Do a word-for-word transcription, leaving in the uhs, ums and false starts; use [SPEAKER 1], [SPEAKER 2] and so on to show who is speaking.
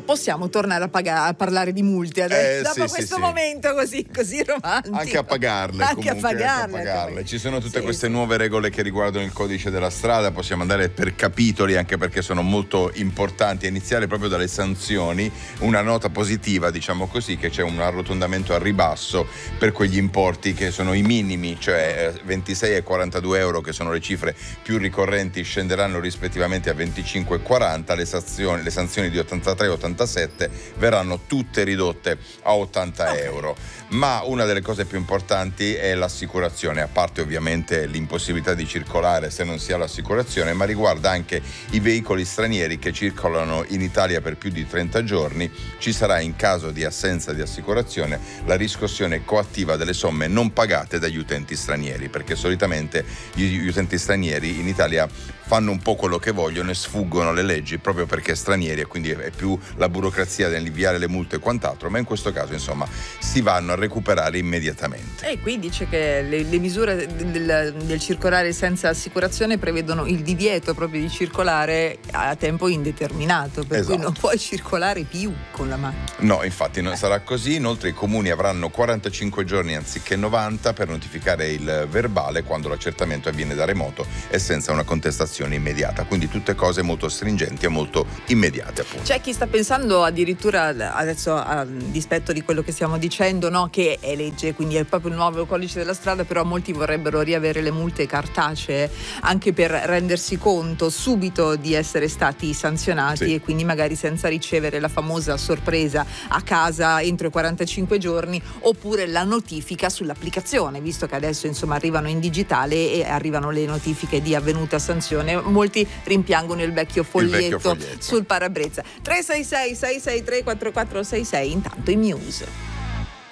[SPEAKER 1] possiamo tornare a, pagare, a parlare di multe adesso,
[SPEAKER 2] Eh,
[SPEAKER 1] dopo
[SPEAKER 2] sì,
[SPEAKER 1] questo
[SPEAKER 2] sì,
[SPEAKER 1] momento così, così romantico.
[SPEAKER 2] Anche a pagarle,
[SPEAKER 1] anche
[SPEAKER 2] comunque,
[SPEAKER 1] a pagarle,
[SPEAKER 2] anche a pagarle. Ci sono tutte
[SPEAKER 1] sì,
[SPEAKER 2] queste
[SPEAKER 1] sì.
[SPEAKER 2] nuove regole che riguardano il codice della strada, possiamo andare per capitoli anche perché sono molto importanti, a iniziare proprio dalle sanzioni. Una nota positiva, diciamo così, che c'è un arrotondamento a ribasso per quegli importi che sono i minimi, cioè ventisei e quarantadue euro, che sono le cifre più ricorrenti, scenderanno rispettivamente a venticinque e quaranta, le sanzioni, le sanzioni di ottantatré e ottantasette verranno tutte ridotte a ottanta euro. Ma una delle cose più importanti è l'assicurazione, a parte ovviamente l'impossibilità di circolare se non si ha l'assicurazione, ma riguarda anche i veicoli stranieri che circolano in Italia per più di trenta giorni. Ci sarà, in caso di assenza di assicurazione, la riscossione coattiva delle somme non pagate dagli utenti stranieri, perché solitamente gli utenti stranieri in Italia fanno un po' quello che vogliono e sfuggono le leggi proprio perché stranieri, e quindi è più la burocrazia nell'inviare le multe e quant'altro, ma in questo caso insomma si vanno a recuperare immediatamente.
[SPEAKER 1] E qui dice che le, le misure del, del circolare senza assicurazione prevedono il divieto proprio di circolare a tempo indeterminato, per
[SPEAKER 2] Esatto.
[SPEAKER 1] cui non puoi circolare più con la macchina.
[SPEAKER 2] No, infatti non sarà così. Inoltre i comuni avranno quarantacinque giorni anziché novanta per notificare il verbale quando l'accertamento avviene da remoto e senza una contestazione immediata, quindi tutte cose molto stringenti e molto immediate, appunto.
[SPEAKER 1] C'è chi sta pensando addirittura adesso, a dispetto di quello che stiamo dicendo, no, che è legge, quindi è proprio il nuovo codice della strada, però molti vorrebbero riavere le multe cartacee anche per rendersi conto subito di essere stati sanzionati,
[SPEAKER 2] sì.
[SPEAKER 1] E quindi magari senza ricevere la famosa sorpresa a casa entro i quarantacinque giorni, oppure la notifica sull'applicazione, visto che adesso insomma arrivano in digitale e arrivano le notifiche di avvenuta sanzione. Molti rimpiangono il vecchio foglietto,
[SPEAKER 2] il vecchio foglietto.
[SPEAKER 1] sul parabrezza. tre sei sei sei sei tre quattro quattro sei sei, intanto i Muse.